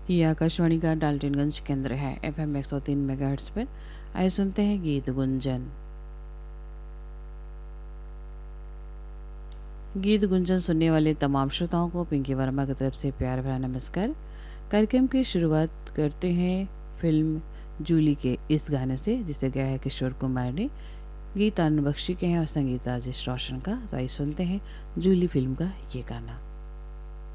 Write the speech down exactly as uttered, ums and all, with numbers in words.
ये आकाशवाणी का डाल्टनगंज केंद्र है। एफ एम एक सौ तीन मेगाहर्ट्ज़ पर। आइए सुनते हैं गीत गुंजन। गीत गुंजन सुनने वाले तमाम श्रोताओं को पिंकी वर्मा की तरफ से प्यार भरा नमस्कार। कार्यक्रम की शुरुआत करते हैं फिल्म जूली के इस गाने से, जिसे गाया है किशोर कुमार ने। गीत आनंद बख्शी के हैं और संगीत राजेश रोशन का। तो आइए सुनते हैं जूली फिल्म का ये गाना।